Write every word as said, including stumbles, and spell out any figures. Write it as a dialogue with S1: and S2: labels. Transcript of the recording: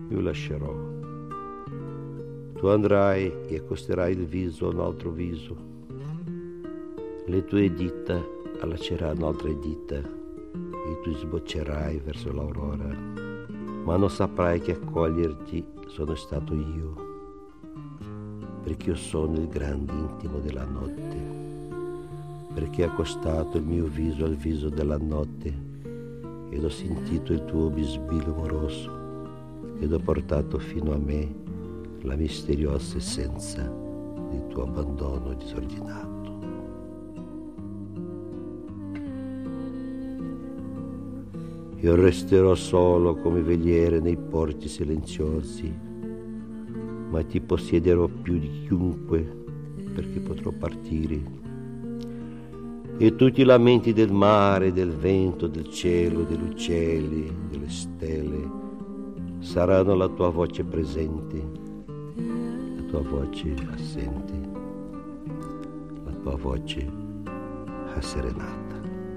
S1: io lascerò. Tu andrai e accosterai il viso a un altro viso. Le tue dita allaceranno altre dita e tu sboccerai verso l'aurora, ma non saprai che accoglierti sono stato io, perché io sono il grande intimo della notte, perché ho accostato il mio viso al viso della notte ed ho sentito il tuo bisbiglio amoroso ed ho portato fino a me la misteriosa essenza del tuo abbandono disordinato. Io resterò solo come veliere nei porti silenziosi, ma ti possiederò più di chiunque perché potrò partire. E tutti i lamenti del mare, del vento, del cielo, degli uccelli, delle stelle saranno la tua voce presente, la tua voce assente, la tua voce asserenata.